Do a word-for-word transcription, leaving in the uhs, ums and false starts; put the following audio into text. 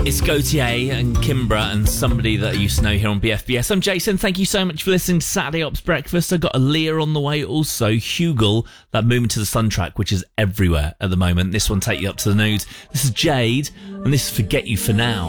It's Gautier and Kimbra and somebody that I used to know here on B F B S. I'm Jason. Thank you so much for listening to Saturday Ops Breakfast. I've got Aaliyah on the way. Also, Hugel, that Moving to the Sun track, which is everywhere at the moment. This one take you up to the nude. This is Jade, and this is Forget You For Now.